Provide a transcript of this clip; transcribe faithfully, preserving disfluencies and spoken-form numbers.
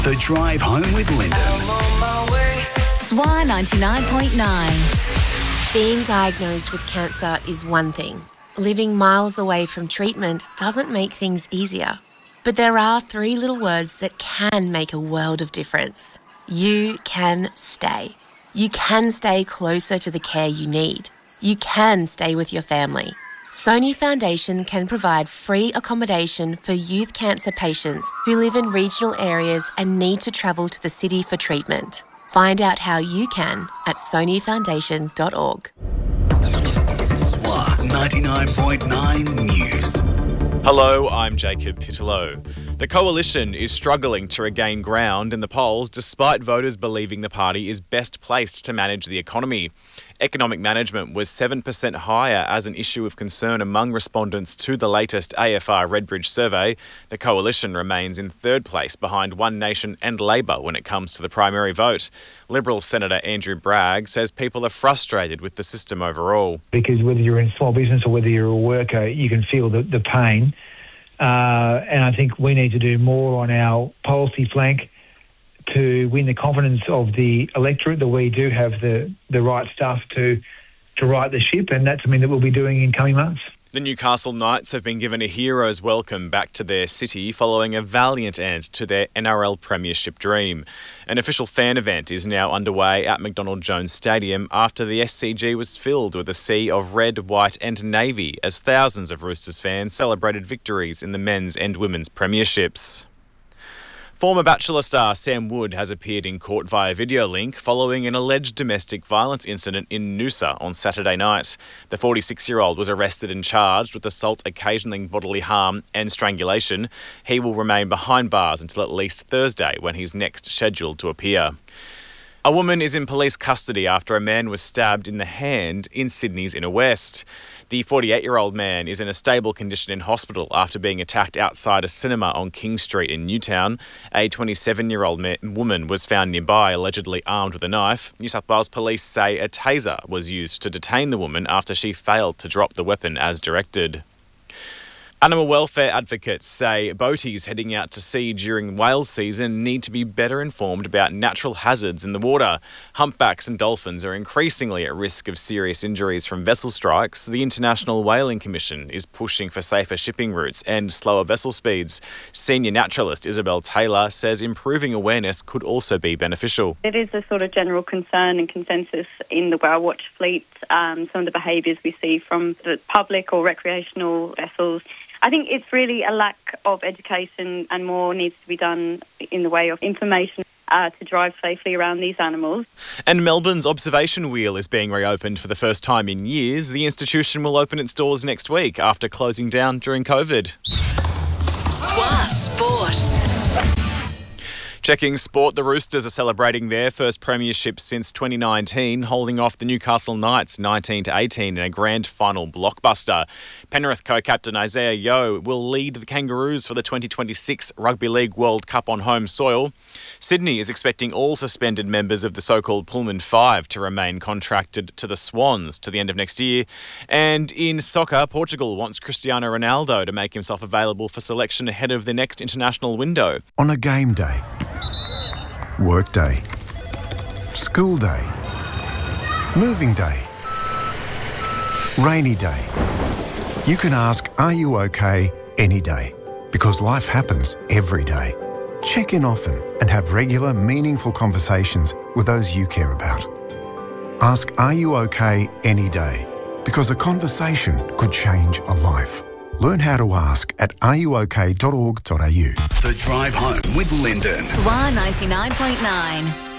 The Drive Home with Lyndon. I'm on my way. S W A ninety-nine point nine. Being diagnosed with cancer is one thing. Living miles away from treatment doesn't make things easier. But there are three little words that can make a world of difference. You can stay. You can stay closer to the care you need. You can stay with your family. Sony Foundation can provide free accommodation for youth cancer patients who live in regional areas and need to travel to the city for treatment. Find out how you can at sony foundation dot org. S W A ninety-nine point nine News. Hello, I'm Jacob Pittello. The Coalition is struggling to regain ground in the polls despite voters believing the party is best placed to manage the economy. Economic management was seven percent higher as an issue of concern among respondents to the latest A F R Redbridge survey. The Coalition remains in third place behind One Nation and Labor when it comes to the primary vote. Liberal Senator Andrew Bragg says people are frustrated with the system overall. Because whether you're in small business or whether you're a worker, you can feel the, the pain. Uh, and I think we need to do more on our policy flank to win the confidence of the electorate that we do have the, the right stuff to to right the ship, and that's something that we'll be doing in coming months. The Newcastle Knights have been given a hero's welcome back to their city following a valiant end to their N R L premiership dream. An official fan event is now underway at McDonald Jones Stadium after the S C G was filled with a sea of red, white and navy as thousands of Roosters fans celebrated victories in the men's and women's premierships. Former Bachelor star Sam Wood has appeared in court via video link following an alleged domestic violence incident in Noosa on Saturday night. The forty-six-year-old was arrested and charged with assault occasioning bodily harm and strangulation. He will remain behind bars until at least Thursday, when he's next scheduled to appear. A woman is in police custody after a man was stabbed in the hand in Sydney's Inner West. The forty-eight-year-old man is in a stable condition in hospital after being attacked outside a cinema on King Street in Newtown. A twenty-seven-year-old ma- woman was found nearby, allegedly armed with a knife. New South Wales police say a taser was used to detain the woman after she failed to drop the weapon as directed. Animal welfare advocates say boaties heading out to sea during whale season need to be better informed about natural hazards in the water. Humpbacks and dolphins are increasingly at risk of serious injuries from vessel strikes. The International Whaling Commission is pushing for safer shipping routes and slower vessel speeds. Senior naturalist Isabel Taylor says improving awareness could also be beneficial. It is a sort of general concern and consensus in the whale watch fleet, um, some of the behaviours we see from the public or recreational vessels. I think it's really a lack of education, and more needs to be done in the way of information uh, to drive safely around these animals. And Melbourne's observation wheel is being reopened for the first time in years. The institution will open its doors next week after closing down during COVID. S W A Sport. Checking sport, the Roosters are celebrating their first premiership since twenty nineteen, holding off the Newcastle Knights nineteen to eighteen in a grand final blockbuster. Penrith co-captain Isaiah Yeo will lead the Kangaroos for the twenty twenty-six Rugby League World Cup on home soil. Sydney is expecting all suspended members of the so-called Pullman Five to remain contracted to the Swans to the end of next year. And in soccer, Portugal wants Cristiano Ronaldo to make himself available for selection ahead of the next international window. On a game day, work day, school day, moving day, rainy day. You can ask, are you okay, any day? Because life happens every day. Check in often and have regular, meaningful conversations with those you care about. Ask, are you okay, any day? Because a conversation could change a life. Learn how to ask at are you okay dot org dot a u. The Drive Home with Lyndon. S W A ninety-nine point nine.